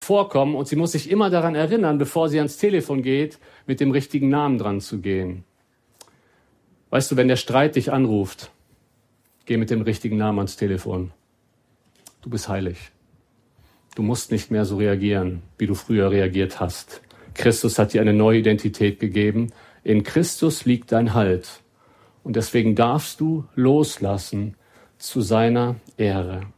vorkommen und sie muss sich immer daran erinnern, bevor sie ans Telefon geht, mit dem richtigen Namen dran zu gehen. Weißt du, wenn der Streit dich anruft, geh mit dem richtigen Namen ans Telefon. Du bist heilig. Du musst nicht mehr so reagieren, wie du früher reagiert hast. Christus hat dir eine neue Identität gegeben. In Christus liegt dein Halt. Und deswegen darfst du loslassen zu seiner Ehre.